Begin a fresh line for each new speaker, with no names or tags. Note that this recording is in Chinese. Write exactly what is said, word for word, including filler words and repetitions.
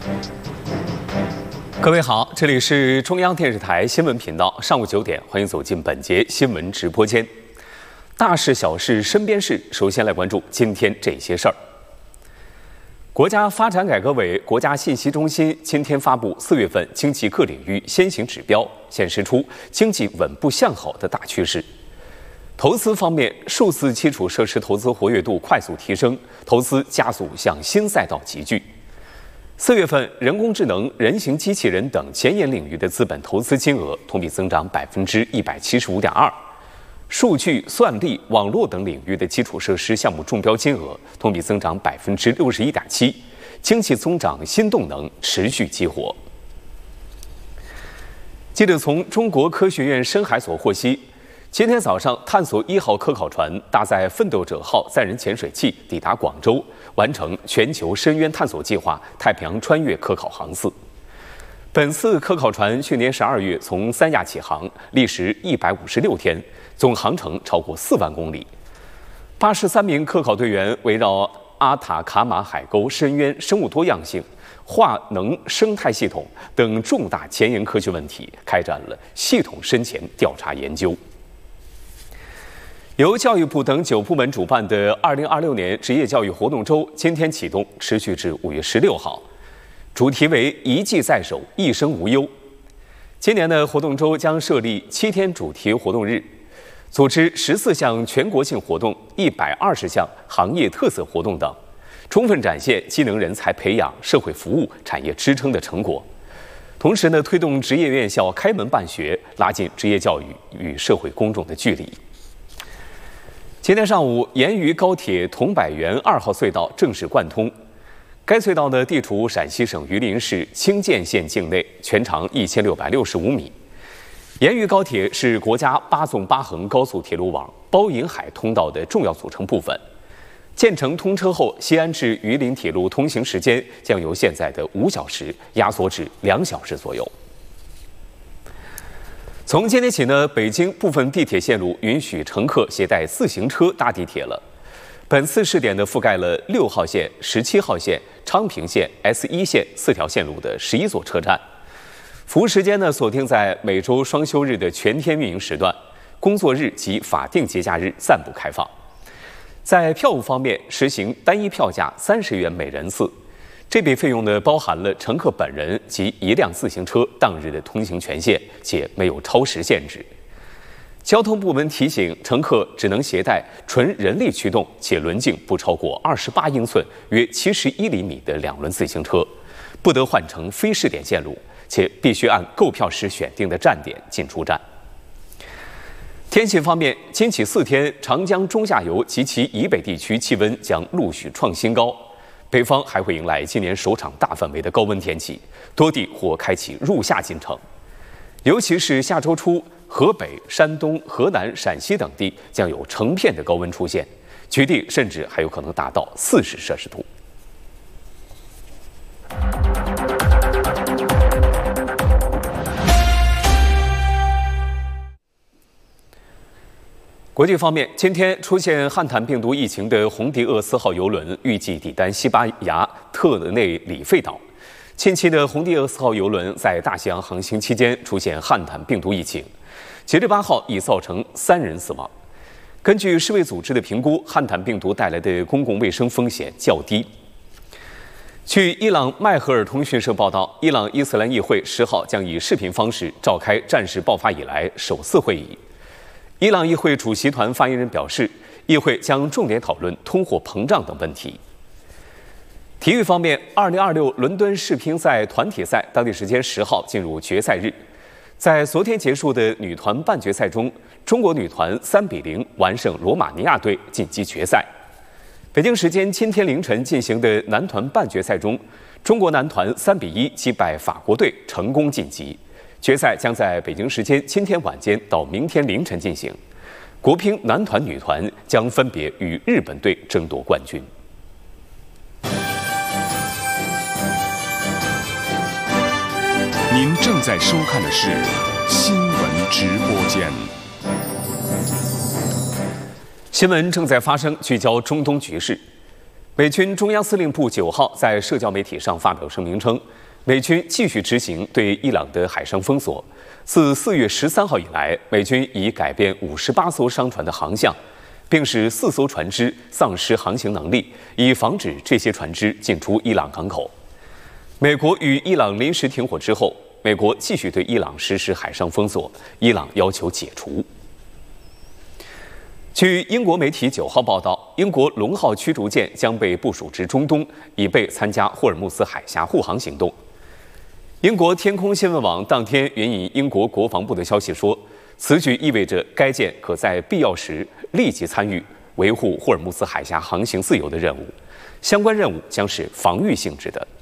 各位好，这里是中央电视台新闻频道，上午九点，欢迎走进本节新闻直播间。大事小事身边事，首先来关注今天这些事儿。国家发展改革委国家信息中心今天发布四月份经济各领域先行指标，显示出经济稳步向好的大趋势。投资方面，数字基础设施投资活跃度快速提升，投资加速向新赛道集聚。四月份，人工智能、人形机器人等前沿领域的资本投资金额同比增长百分之一百七十五点二，数据、算力、网络等领域的基础设施项目中标金额同比增长百分之六十一点七，经济增长新动能持续激活。记者从中国科学院深海所获悉，今天早上，探索一号科考船搭载奋斗者号载人潜水器抵达广州，完成全球深渊探索计划太平洋穿越科考航次。本次科考船去年十二月从三亚起航，历时一百五十六天，总航程超过四万公里。八十三名科考队员围绕阿塔卡马海沟深渊生物多样性、化能生态系统等重大前沿科学问题，开展了系统深潜调查研究。由教育部等九部门主办的二零二六年职业教育活动周今天启动，持续至五月十六号，主题为“一技在手，一生无忧”。今年的活动周将设立七天主题活动日，组织十四项全国性活动、一百二十项行业特色活动等，充分展现技能人才培养、社会服务、产业支撑的成果。同时呢，推动职业院校开门办学，拉近职业教育与社会公众的距离。今天上午，盐渝高铁桐柏园二号隧道正式贯通。该隧道呢，地处陕西省榆林市清涧县境内，全长一千六百六十五米。盐渝高铁是国家八纵八横高速铁路网包银海通道的重要组成部分。建成通车后，西安至榆林铁路通行时间将由现在的五小时压缩至两小时左右。从今天起呢，北京部分地铁线路允许乘客携带自行车搭地铁了。本次试点呢，覆盖了六号线、十七号线、昌平线、S 一线四条线路的十一座车站。服务时间呢，锁定在每周双休日的全天运营时段，工作日及法定节假日暂不开放。在票务方面，实行单一票价三十元每人次。这笔费用呢，包含了乘客本人及一辆自行车当日的通行权限，且没有超时限制。交通部门提醒乘客只能携带纯人力驱动且轮径不超过二十八英寸（约七十一厘米）的两轮自行车，不得换乘非试点线路，且必须按购票时选定的站点进出站。天气方面，今起四天，长江中下游及其以北地区气温将陆续创新高。北方还会迎来今年首场大范围的高温天气，多地或开启入夏进程。尤其是下周初，河北、山东、河南、陕西等地将有成片的高温出现，局地甚至还有可能达到四十摄氏度。国际方面，今天出现汉坦病毒疫情的红迪厄斯号邮轮预计抵达西班牙特内里费岛。近期的红迪厄斯号邮轮在大西洋航行期间出现汉坦病毒疫情，截至八号已造成三人死亡。根据世卫组织的评估，汉坦病毒带来的公共卫生风险较低。据伊朗麦赫尔通讯社报道，伊朗伊斯兰议会十号将以视频方式召开战事爆发以来首次会议。伊朗议会主席团发言人表示，议会将重点讨论通货膨胀等问题。体育方面，二零二六伦敦世乒赛团体赛当地时间十号进入决赛日。在昨天结束的女团半决赛中，中国女团三比零完胜罗马尼亚队晋级决赛。北京时间今天凌晨进行的男团半决赛中，中国男团三比一击败法国队，成功晋级。决赛将在北京时间今天晚间到明天凌晨进行。国乒男团、女团将分别与日本队争夺冠军。
您正在收看的是新闻直播间。
新闻正在发生，聚焦中东局势。 美军中央司令部九号在社交媒体上发表声明称，美军继续执行对伊朗的海上封锁。自四月十三号以来，美军已改变五十八艘商船的航向，并使四艘船只丧失航行能力，以防止这些船只进出伊朗港口。美国与伊朗临时停火之后，美国继续对伊朗实施海上封锁，伊朗要求解除。据英国媒体九号报道，英国龙号驱逐舰将被部署至中东，以备参加霍尔木兹海峡护航行动。英国天空新闻网当天援引英国国防部的消息说，此举意味着该舰可在必要时立即参与维护霍尔木兹海峡航行自由的任务，相关任务将是防御性质的。